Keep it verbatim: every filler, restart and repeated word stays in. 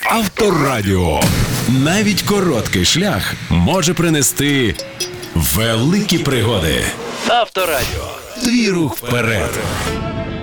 Авторадіо. Навіть короткий шлях може принести великі пригоди. Авторадіо. Твій рух вперед.